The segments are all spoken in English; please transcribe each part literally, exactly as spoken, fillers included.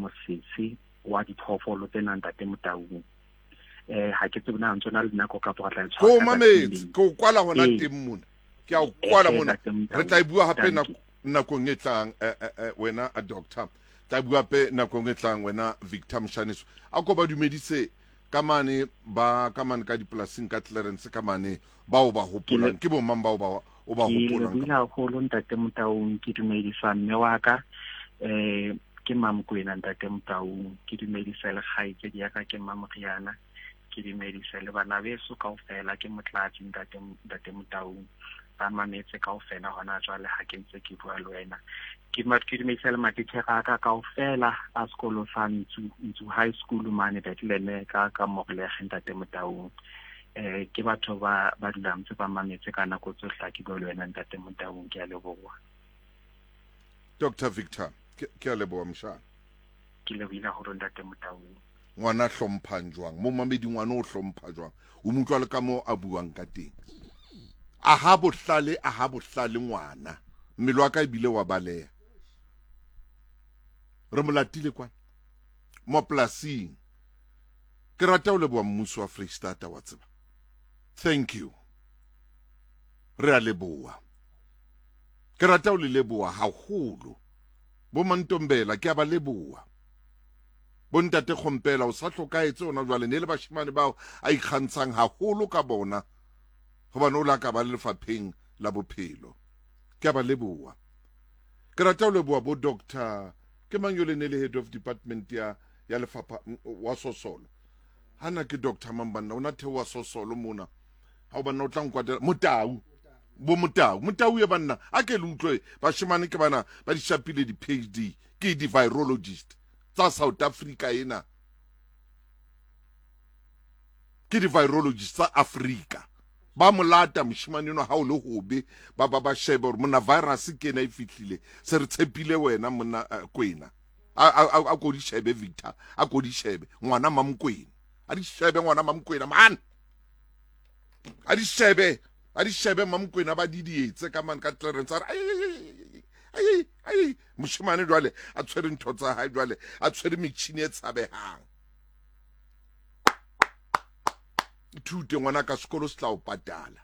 mosese wa diphoofolo tse nang Ntate Motaung. Eh ha ke tsebona ntse na le nako ka tloga tla ko mametse ko kwala hona teng mona ke a kwala mona re tla bua hape na nakong e tlang wena a doctor tla bua hape nakong e tlang wena Victor Mshaniso a ko ba dumedise ka mane ba ka mane ka dipolasing ka Clarence ka mane ba o ba hopolang ke bo mang ba o ba o ba hopolang ke la go lo Ntate Motaung ke dumedisa mme wa ka eh ke Mamkwena Ntate Motaung ke dumedisa le gaetse di ya ka ke Mamriana ke dumedisa le bana beso kaofela ke motlatsi Ntate Ntate Motaung ba mametse kaofela hona jwale ha ke ntse ke bua le wena ke mat ke dumedisa le matitjhera ka kaofela a sekolo sa Ntsu Ntsu High School mane Bethlehem ka ka Moglege Ntate Motaung eh ke batho ba ba dulang tse ba mametse ka nako tsohle ke bua le wena Ntate Motaung ke a leboha Doctor Victor ke a leboha mshana ke lebohile ho Ntate Motaung ngwana hlomphang jwang mo mamedi ngwana o hlompha jwang o mutlwa le ka mo a buang ka teng a ha bohlale a ha bohlale ngwana mmelo wa ka e bile wa baleha re molatile kwa mo plasing ke rata o leboa mmuso wa Freestata wa tseba thank you re a leboa ke rata o le leboa haholo bo Mantombela ke a ba leboa Bontate Khompela o sa hlokaetse ona jwale ne le bashimane bao a ikgantshang haholo ka bona hobane o la ka ba lefapheng la bophelo ke a ba leboa ke rata o leboa bo doctor ke mang yo le ne le head of department ya ya lefapha wa Sosolo hana ke Doctor Mambanna ona the wa Sosolo mona ha o banna o tla nkwatela Motau bo Motau Motau ye banna a ke le utlwe bashimane ke bana ba di shapile di P H D ke di virologist tsa South Africa ena ke di virologist tsa Africa ba molata moshimane no ha o le hobe ba ba ba shebe hore mona virus ke ena e fihlile se re tshepile wena mona Kwena a a go di shebe Victor a go di shebe ngwana Mamkwena a di shebe ngwana Mamkwena man a di shebe a di shebe Mamkwena ba di dietse ka man ka Clarence ai ai ai moshimane jwale a tshwere ntho tsa hae jwale a tshwere metšhini e tshabehang thute ngwana ka sekolo se tla o patala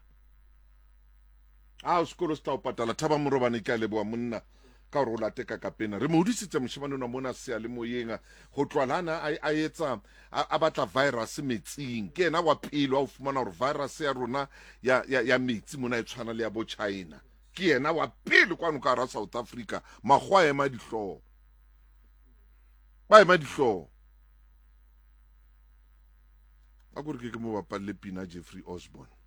a sekolo se tla o patala Thaba Morobane ke a leboa monna ka gore o late ka kapena re mo hodisitse moshimane ona mona se a le moyeng go tlwalana a etsa a batla virus metsing ke ena wa pelo a o fumana gore virus ya rona ya ya metsi mona e tshwana le ya bo China ke ena wa pele kwano ka ra South Africa magwa ema dihlo ba ema dihlo a gore ke ke mo bapalle pina Jeffrey Osborne